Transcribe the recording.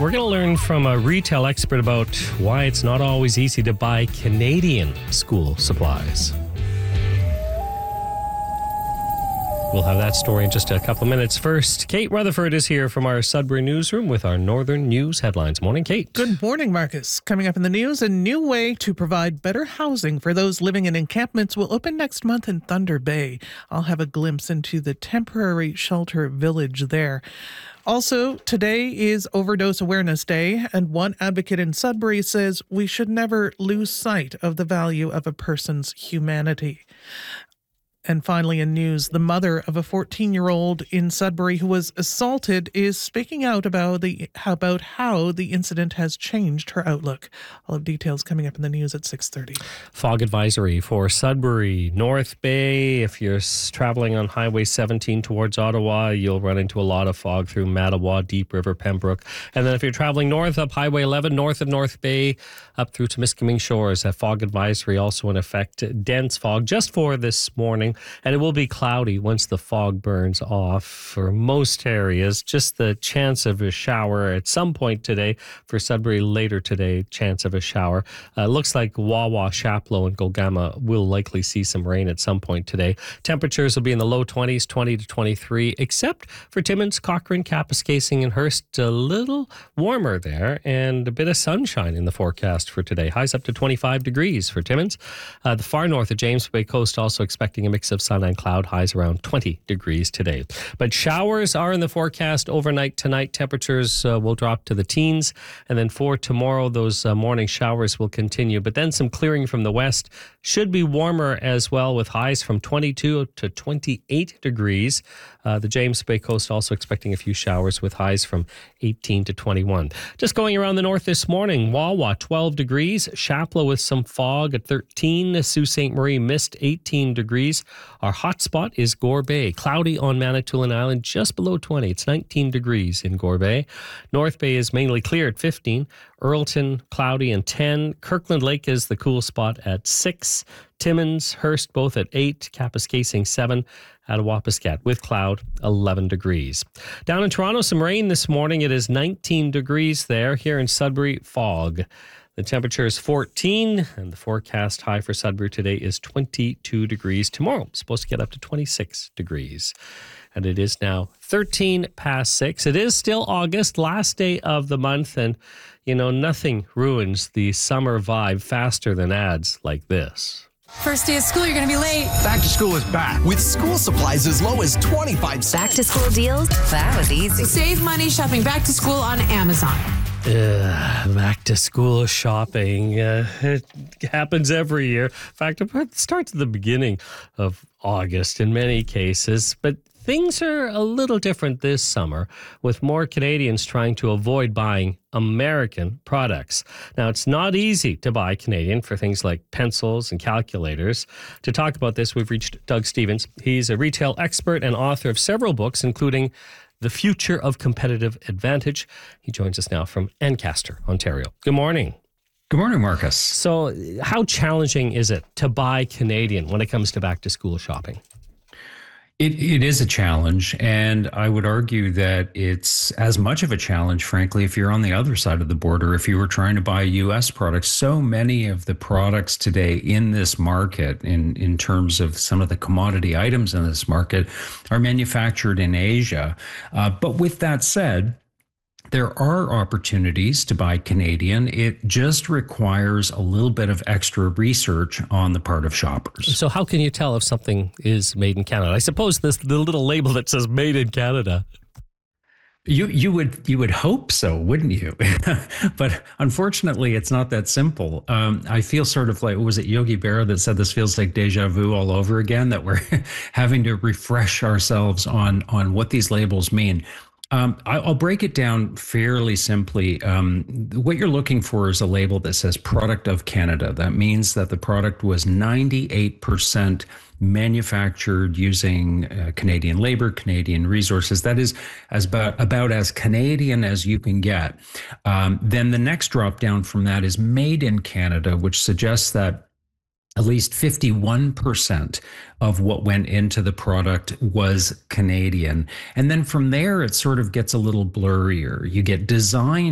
We're going to learn from a retail expert about why it's not always easy to buy Canadian school supplies. We'll have that story in just a couple of minutes. First, Kate Rutherford is here from our Sudbury newsroom with our Northern News headlines. Morning, Kate. Good morning, Marcus. Coming up in the news, a new way to provide better housing for those living in encampments will open next month in Thunder Bay. I'll have a glimpse into the temporary shelter village there. Also, today is Overdose Awareness Day, and one advocate in Sudbury says we should never lose sight of the value of a person's humanity. And finally in news, the mother of a 14-year-old in Sudbury who was assaulted is speaking out about how the incident has changed her outlook. All of details coming up in the news at 6:30. Fog advisory for Sudbury, North Bay. If you're traveling on Highway 17 towards Ottawa, you'll run into a lot of fog through Mattawa, Deep River, Pembroke. And then if you're traveling north up Highway 11, north of North Bay, up through Temiskaming Shores, a fog advisory also in effect. Dense fog just for this morning. And it will be cloudy once the fog burns off for most areas. Just the chance of a shower at some point today. For Sudbury later today, chance of a shower. Looks like Wawa, Chapleau, and Golgama will likely see some rain at some point today. Temperatures will be in the low 20s, 20 to 23, except for Timmins, Cochrane, Kapuskasing, and Hearst. A little warmer there and a bit of sunshine in the forecast for today. Highs up to 25 degrees for Timmins. The far north of James Bay Coast also expecting a mix of sun and cloud, highs around 20 degrees today. But showers are in the forecast overnight tonight. Temperatures will drop to the teens. And then for tomorrow, those morning showers will continue. But then some clearing from the west. Should be warmer as well, with highs from 22 to 28 degrees. The James Bay Coast also expecting a few showers with highs from 18 to 21. Just going around the north this morning, Wawa 12 degrees, Chapleau with some fog at 13, Sault Ste. Marie mist 18 degrees. Our hot spot is Gore Bay, cloudy on Manitoulin Island just below 20. It's 19 degrees in Gore Bay. North Bay is mainly clear at 15. Earlton, cloudy and 10. Kirkland Lake is the cool spot at 6. Timmins, Hearst, both at 8. Kapuskasing 7. Attawapiskat with cloud, 11 degrees. Down in Toronto, some rain this morning. It is 19 degrees there. Here in Sudbury, fog. The temperature is 14, and the forecast high for Sudbury today is 22 degrees. Tomorrow, it's supposed to get up to 26 degrees. And it is now 13 past 6. It is still August, last day of the month, and, you know, nothing ruins the summer vibe faster than ads like this. First day of school, you're going to be late. Back to school is back. With school supplies as low as 25 cents. Back to school deals? That was easy. Save money shopping back to school on Amazon. Back to school shopping. It happens every year. In fact, it starts at the beginning of August in many cases. But things are a little different this summer, with more Canadians trying to avoid buying American products. Now, it's not easy to buy Canadian for things like pencils and calculators. To talk about this, we've reached Doug Stephens. He's a retail expert and author of several books, including The Future of Competitive Advantage. He joins us now from Ancaster, Ontario. Good morning. Good morning, Marcus. So how challenging is it to buy Canadian when it comes to back-to-school shopping? It is a challenge, and I would argue that it's as much of a challenge, frankly, if you're on the other side of the border. If you were trying to buy U.S. products, so many of the products today in this market, in terms of some of the commodity items in this market, are manufactured in Asia. But with that said, there are opportunities to buy Canadian. It just requires a little bit of extra research on the part of shoppers. So how can you tell if something is made in Canada? I suppose the little label that says made in Canada. You would hope so, wouldn't you? But unfortunately, it's not that simple. I feel sort of like, was it Yogi Berra that said this feels like deja vu all over again, that we're having to refresh ourselves on what these labels mean. I'll break it down fairly simply. What you're looking for is a label that says product of Canada. That means that the product was 98% manufactured using Canadian labor, Canadian resources. That is about as Canadian as you can get. Then the next drop down from that is made in Canada, which suggests that at least 51% of what went into the product was Canadian. And then from there, it sort of gets a little blurrier. You get design